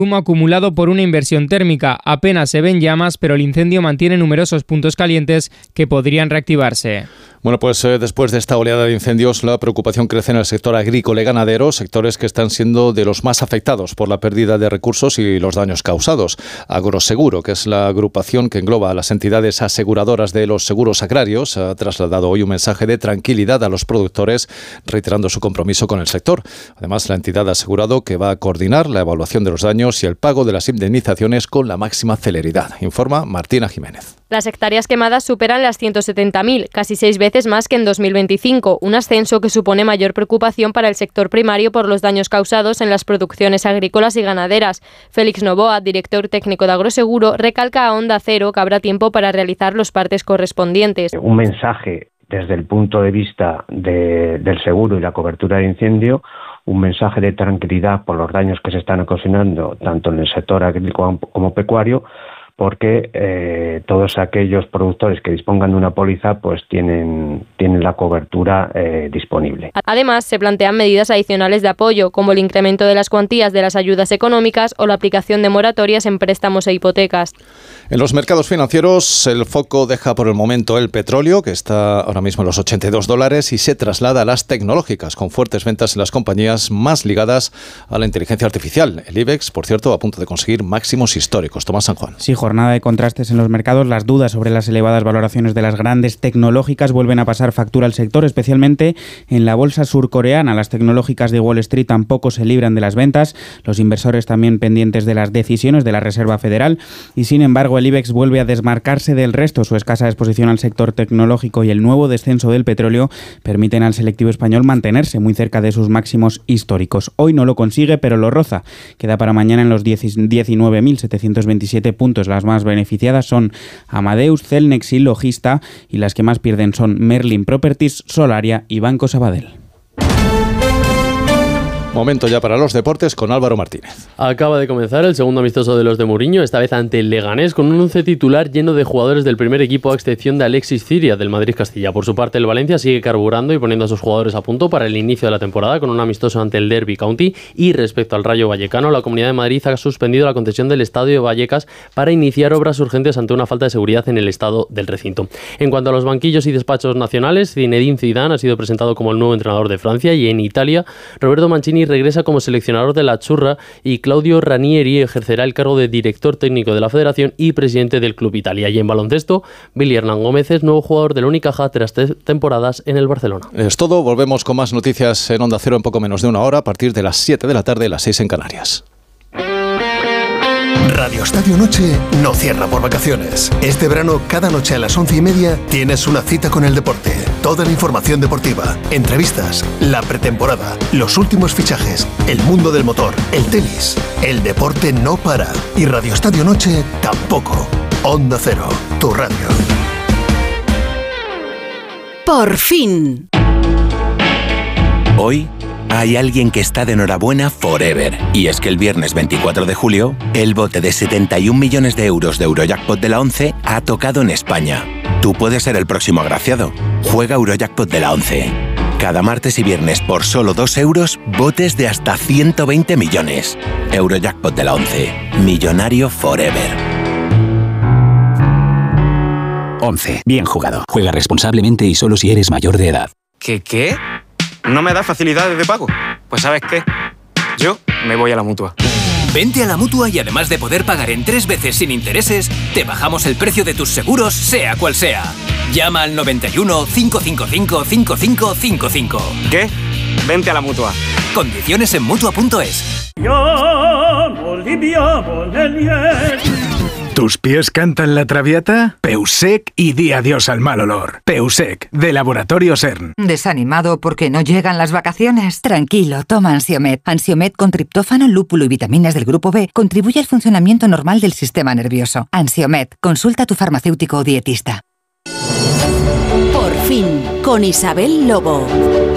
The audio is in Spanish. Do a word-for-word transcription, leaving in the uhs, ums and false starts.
Humo acumulado por una inversión térmica. Apenas se ven llamas, pero el incendio mantiene numerosos puntos calientes que podrían reactivarse. Bueno, pues eh, después de esta oleada de incendios, la preocupación crece en el sector agrícola y ganadero, sectores que están siendo de los más afectados por la pérdida de recursos y los daños causados. Agroseguro, que es la agrupación que engloba a las entidades aseguradoras de los seguros agrarios, ha trasladado hoy un mensaje de tranquilidad a los productores, reiterando su compromiso con el sector. Además, la entidad ha asegurado que va a coordinar la evaluación de los daños y el pago de las indemnizaciones con la máxima celeridad, informa Martina Jiménez. Las hectáreas quemadas superan las ciento setenta mil, casi seis veces más que en dos mil veinticinco, un ascenso que supone mayor preocupación para el sector primario por los daños causados en las producciones agrícolas y ganaderas. Félix Novoa, director técnico de Agroseguro, recalca a Onda Cero que habrá tiempo para realizar los partes correspondientes. Un mensaje desde el punto de vista de, del seguro y la cobertura de incendio, un mensaje de tranquilidad por los daños que se están ocasionando tanto en el sector agrícola como pecuario, porque eh, todos aquellos productores que dispongan de una póliza pues tienen, tienen la cobertura eh, disponible. Además, se plantean medidas adicionales de apoyo, como el incremento de las cuantías de las ayudas económicas o la aplicación de moratorias en préstamos e hipotecas. En los mercados financieros, el foco deja por el momento el petróleo, que está ahora mismo en los ochenta y dos dólares, y se traslada a las tecnológicas, con fuertes ventas en las compañías más ligadas a la inteligencia artificial. El IBEX, por cierto, a punto de conseguir máximos históricos. Tomás San Juan. Sí, jornada de contrastes en los mercados. Las dudas sobre las elevadas valoraciones de las grandes tecnológicas vuelven a pasar factura al sector, especialmente en la bolsa surcoreana. Las tecnológicas de Wall Street tampoco se libran de las ventas. Los inversores también pendientes de las decisiones de la Reserva Federal. Y sin embargo, el IBEX vuelve a desmarcarse del resto. Su escasa exposición al sector tecnológico y el nuevo descenso del petróleo permiten al selectivo español mantenerse muy cerca de sus máximos históricos. Hoy no lo consigue, pero lo roza. Queda para mañana en los diecinueve mil setecientos veintisiete puntos. Las más beneficiadas son Amadeus, Celnex y Logista, y las que más pierden son Merlin Properties, Solaria y Banco Sabadell. Momento ya para los deportes con Álvaro Martínez. Acaba de comenzar el segundo amistoso de los de Mourinho, esta vez ante el Leganés, con un once titular lleno de jugadores del primer equipo, a excepción de Alexis Ciria, del Madrid Castilla. Por su parte, el Valencia sigue carburando y poniendo a sus jugadores a punto para el inicio de la temporada, con un amistoso ante el Derby County. Y respecto al Rayo Vallecano, la Comunidad de Madrid ha suspendido la concesión del estadio de Vallecas para iniciar obras urgentes ante una falta de seguridad en el estado del recinto. En cuanto a los banquillos y despachos nacionales, Zinedine Zidane ha sido presentado como el nuevo entrenador de Francia, y en Italia, Roberto Mancini regresa como seleccionador de la Azzurra y Claudio Ranieri ejercerá el cargo de director técnico de la Federación y presidente del Club Italia. Y en baloncesto, Billy Hernán Gómez es nuevo jugador de la Unicaja tras tres temporadas en el Barcelona. Es todo, volvemos con más noticias en Onda Cero en poco menos de una hora, a partir de las siete de la tarde, las seis en Canarias. Radio Estadio Noche no cierra por vacaciones. Este verano, cada noche a las once y media, tienes una cita con el deporte. Toda la información deportiva, entrevistas, la pretemporada, los últimos fichajes, el mundo del motor, el tenis. El deporte no para. Y Radio Estadio Noche tampoco. Onda Cero, tu radio. Por fin. Hoy hay alguien que está de enhorabuena forever. Y es que el viernes veinticuatro de julio, el bote de setenta y un millones de euros de Eurojackpot de la ONCE ha tocado en España. Tú puedes ser el próximo agraciado. Juega Eurojackpot de la ONCE. Cada martes y viernes por solo dos euros, botes de hasta ciento veinte millones. Eurojackpot de la ONCE. Millonario forever. ONCE. Bien jugado. Juega responsablemente y solo si eres mayor de edad. ¿Qué qué? ¿No me da facilidades de pago? Pues ¿sabes qué? Yo me voy a la Mutua. Vente a la Mutua y además de poder pagar en tres veces sin intereses, te bajamos el precio de tus seguros, sea cual sea. Llama al noventa y uno, cinco cinco cinco, cinco cinco cinco cinco. ¿Qué? Vente a la Mutua. Condiciones en Mutua punto es. ¿Tus pies cantan la traviata? Peusec y di adiós al mal olor. Peusec, de Laboratorio CERN. ¿Desanimado porque no llegan las vacaciones? Tranquilo, toma Ansiomed. Ansiomed con triptófano, lúpulo y vitaminas del grupo B contribuye al funcionamiento normal del sistema nervioso. Ansiomed, consulta a tu farmacéutico o dietista. Por fin, con Isabel Lobo.